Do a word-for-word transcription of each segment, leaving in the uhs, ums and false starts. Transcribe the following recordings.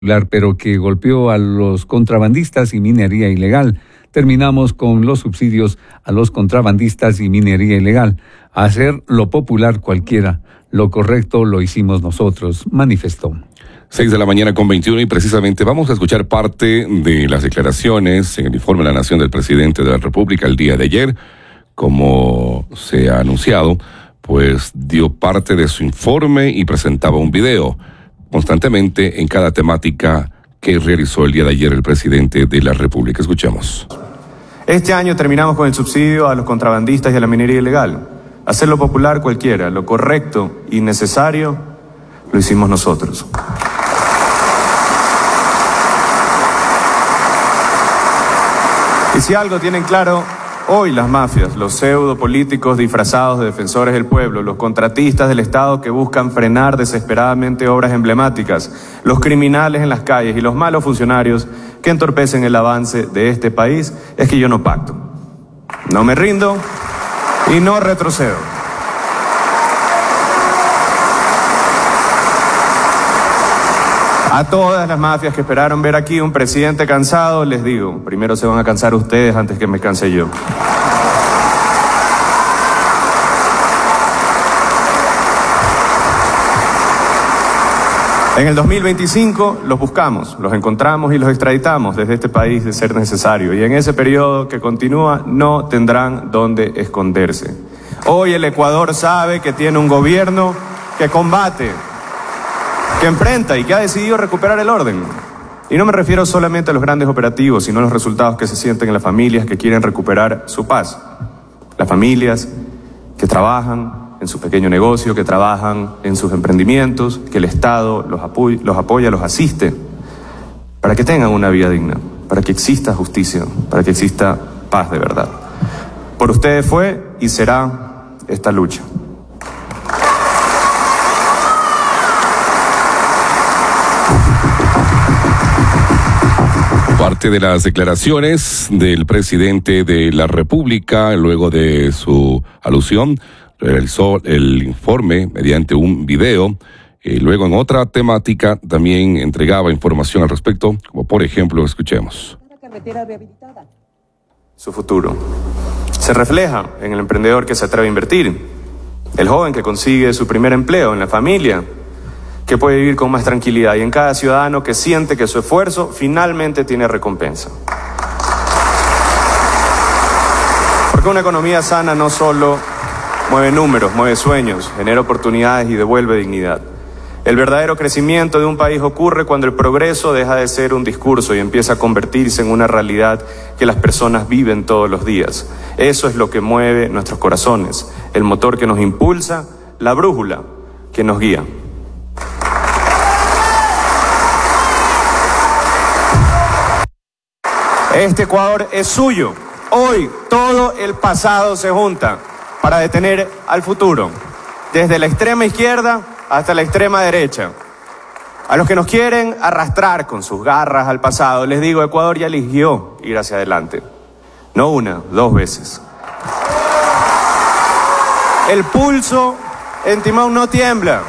pero que golpeó a los contrabandistas y minería ilegal. Terminamos con los subsidios a los contrabandistas y minería ilegal. Hacer lo popular cualquiera, lo correcto lo hicimos nosotros, manifestó. Seis de la mañana con veintiuno y precisamente vamos a escuchar parte de las declaraciones en el informe de la Nación del presidente de la República el día de ayer. Como se ha anunciado, pues dio parte de su informe y presentaba un video constantemente en cada temática que realizó el día de ayer el presidente de la República. Escuchemos. Este año terminamos con el subsidio a los contrabandistas y a la minería ilegal. Hacerlo popular cualquiera, lo correcto y necesario, lo hicimos nosotros. Y si algo tienen claro hoy las mafias, los pseudo políticos disfrazados de defensores del pueblo, los contratistas del Estado que buscan frenar desesperadamente obras emblemáticas, los criminales en las calles y los malos funcionarios que entorpecen el avance de este país, es que yo no pacto. No me rindo y no retrocedo. A todas las mafias que esperaron ver aquí un presidente cansado, les digo, primero se van a cansar ustedes antes que me canse yo. En el dos mil veinticinco los buscamos, los encontramos y los extraditamos desde este país de ser necesario. Y en ese periodo que continúa no tendrán dónde esconderse. Hoy el Ecuador sabe que tiene un gobierno que combate, que enfrenta y que ha decidido recuperar el orden. Y no me refiero solamente a los grandes operativos, sino a los resultados que se sienten en las familias que quieren recuperar su paz. Las familias que trabajan en su pequeño negocio, que trabajan en sus emprendimientos, que el Estado los apoya, los apoya, los asiste, para que tengan una vida digna, para que exista justicia, para que exista paz de verdad. Por ustedes fue y será esta lucha. Parte de las declaraciones del presidente de la República, luego de su alusión, realizó el informe mediante un video. Y luego en otra temática también entregaba información al respecto, como por ejemplo, escuchemos. Su futuro se refleja en el emprendedor que se atreve a invertir, el joven que consigue su primer empleo en la familia, que puede vivir con más tranquilidad, y en cada ciudadano que siente que su esfuerzo finalmente tiene recompensa. Porque una economía sana no solo mueve números, mueve sueños, genera oportunidades y devuelve dignidad. El verdadero crecimiento de un país ocurre cuando el progreso deja de ser un discurso y empieza a convertirse en una realidad que las personas viven todos los días. Eso es lo que mueve nuestros corazones, el motor que nos impulsa, la brújula que nos guía. Este Ecuador es suyo. Hoy todo el pasado se junta para detener al futuro, desde la extrema izquierda hasta la extrema derecha. A los que nos quieren arrastrar con sus garras al pasado, les digo, Ecuador ya eligió ir hacia adelante. No una, dos veces. El pulso en Timón no tiembla.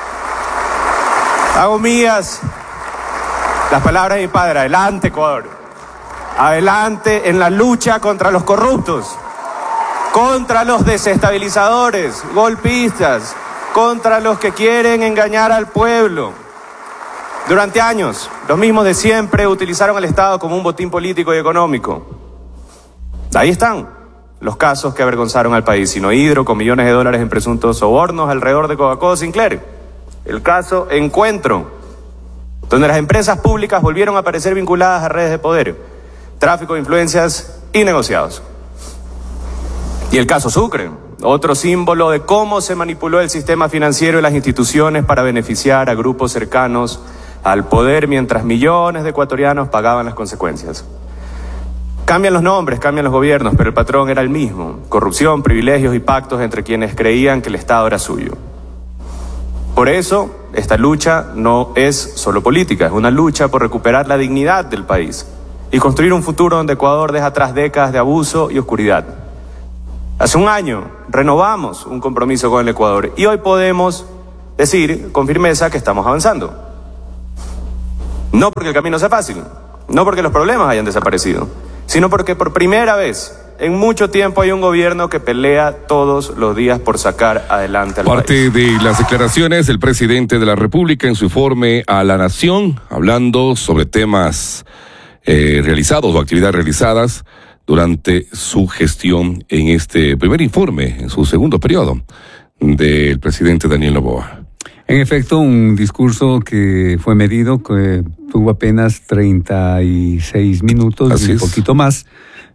Hago mías las palabras de mi padre. Adelante, Ecuador. Adelante en la lucha contra los corruptos, contra los desestabilizadores, golpistas, contra los que quieren engañar al pueblo. Durante años, los mismos de siempre utilizaron al Estado como un botín político y económico. Ahí están los casos que avergonzaron al país. Sinohydro, con millones de dólares en presuntos sobornos alrededor de Coca-Cola Sinclair. El caso Encuentro, donde las empresas públicas volvieron a aparecer vinculadas a redes de poder, tráfico de influencias y negociados. Y el caso Sucre, otro símbolo de cómo se manipuló el sistema financiero y las instituciones para beneficiar a grupos cercanos al poder, mientras millones de ecuatorianos pagaban las consecuencias. Cambian los nombres, cambian los gobiernos, pero el patrón era el mismo: corrupción, privilegios y pactos entre quienes creían que el Estado era suyo. Por eso, esta lucha no es solo política, es una lucha por recuperar la dignidad del país y construir un futuro donde Ecuador deja atrás décadas de abuso y oscuridad. Hace un año renovamos un compromiso con el Ecuador y hoy podemos decir con firmeza que estamos avanzando. No porque el camino sea fácil, no porque los problemas hayan desaparecido, sino porque por primera vez en mucho tiempo hay un gobierno que pelea todos los días por sacar adelante al Parte país. de las declaraciones del presidente de la República en su informe a la Nación, hablando sobre temas eh, realizados o actividades realizadas durante su gestión en este primer informe, en su segundo periodo, del presidente Daniel Noboa. En efecto, un discurso que fue medido, que tuvo apenas treinta y seis minutos, Así un es. poquito más,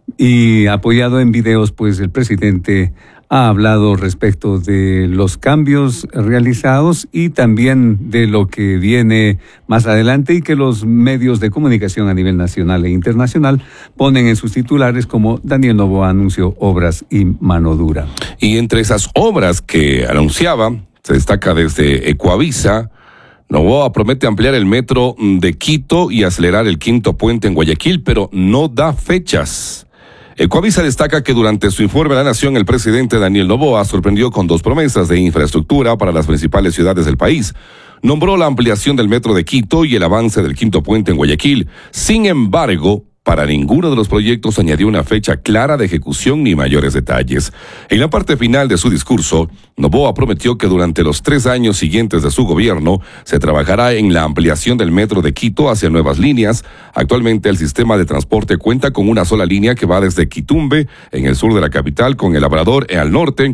y apoyado en videos, pues el presidente ha hablado respecto de los cambios realizados y también de lo que viene más adelante y que los medios de comunicación a nivel nacional e internacional ponen en sus titulares como Daniel Noboa anunció obras y mano dura. Y entre esas obras que anunciaba, se destaca desde Ecuavisa, Noboa promete ampliar el metro de Quito y acelerar el quinto puente en Guayaquil, pero no da fechas. Ecuavisa destaca que durante su informe a la Nación, el presidente Daniel Noboa sorprendió con dos promesas de infraestructura para las principales ciudades del país. Nombró la ampliación del metro de Quito y el avance del quinto puente en Guayaquil. Sin embargo, para ninguno de los proyectos añadió una fecha clara de ejecución ni mayores detalles. En la parte final de su discurso, Noboa prometió que durante los tres años siguientes de su gobierno se trabajará en la ampliación del metro de Quito hacia nuevas líneas. Actualmente el sistema de transporte cuenta con una sola línea que va desde Quitumbe, en el sur de la capital, con El Labrador al norte.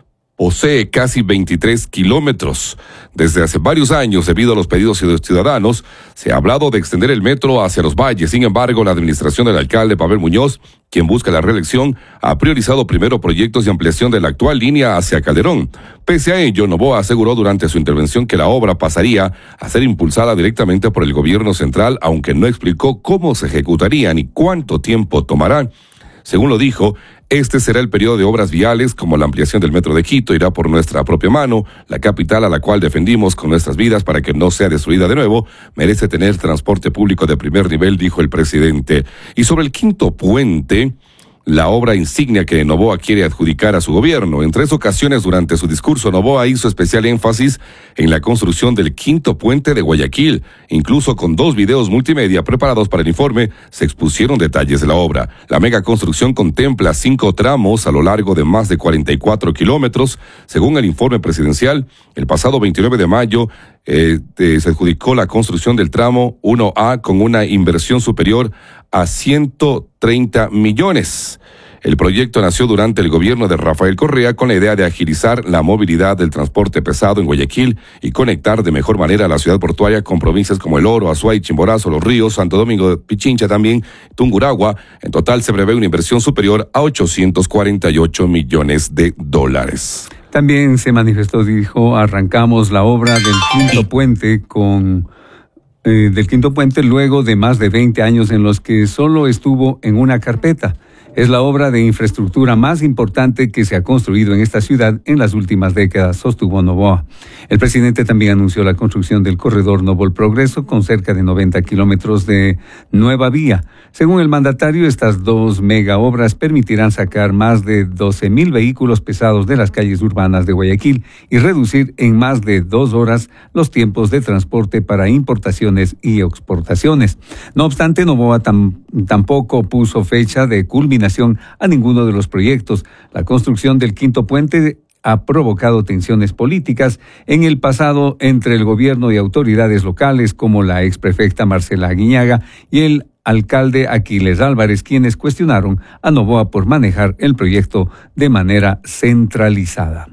Posee casi veintitrés kilómetros. Desde hace varios años, debido a los pedidos de los ciudadanos, se ha hablado de extender el metro hacia los valles. Sin embargo, la administración del alcalde Pavel Muñoz, quien busca la reelección, ha priorizado primero proyectos de ampliación de la actual línea hacia Calderón. Pese a ello, Noboa aseguró durante su intervención que la obra pasaría a ser impulsada directamente por el gobierno central, aunque no explicó cómo se ejecutaría ni cuánto tiempo tomará. Según lo dijo, este será el periodo de obras viales, como la ampliación del metro de Quito irá por nuestra propia mano. La capital, a la cual defendimos con nuestras vidas para que no sea destruida de nuevo, merece tener transporte público de primer nivel, dijo el presidente. Y sobre el quinto puente, la obra insignia que Noboa quiere adjudicar a su gobierno. En tres ocasiones durante su discurso, Noboa hizo especial énfasis en la construcción del quinto puente de Guayaquil. Incluso con dos videos multimedia preparados para el informe, se expusieron detalles de la obra. La mega construcción contempla cinco tramos a lo largo de más de cuarenta y cuatro kilómetros. Según el informe presidencial, el pasado veintinueve de mayo, eh, eh, se adjudicó la construcción del tramo uno A con una inversión superior a ciento treinta millones. El proyecto nació durante el gobierno de Rafael Correa con la idea de agilizar la movilidad del transporte pesado en Guayaquil y conectar de mejor manera a la ciudad portuaria con provincias como El Oro, Azuay, Chimborazo, Los Ríos, Santo Domingo, Pichincha también, Tungurahua. En total se prevé una inversión superior a ochocientos cuarenta y ocho millones de dólares. También se manifestó, dijo, arrancamos la obra del quinto puente con... Eh, del quinto puente luego de más de veinte años en los que solo estuvo en una carpeta. Es la obra de infraestructura más importante que se ha construido en esta ciudad en las últimas décadas, sostuvo Noboa. El presidente también anunció la construcción del corredor Novo El Progreso con cerca de noventa kilómetros de nueva vía. Según el mandatario, estas dos mega obras permitirán sacar más de doce mil vehículos pesados de las calles urbanas de Guayaquil y reducir en más de dos horas los tiempos de transporte para importaciones y exportaciones. No obstante, Noboa tam, tampoco puso fecha de culminación a ninguno de los proyectos. La construcción del quinto puente ha provocado tensiones políticas en el pasado entre el gobierno y autoridades locales como la exprefecta Marcela Aguiñaga y el alcalde Aquiles Álvarez, quienes cuestionaron a Noboa por manejar el proyecto de manera centralizada.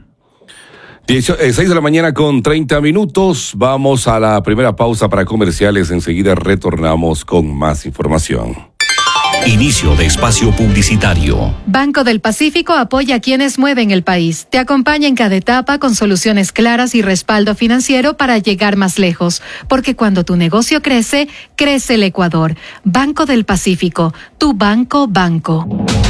seis de la mañana con treinta minutos. Vamos a la primera pausa para comerciales. Enseguida retornamos con más información. Inicio de espacio publicitario. Banco del Pacífico apoya a quienes mueven el país. Te acompaña en cada etapa con soluciones claras y respaldo financiero para llegar más lejos. Porque cuando tu negocio crece, crece el Ecuador. Banco del Pacífico, tu banco banco.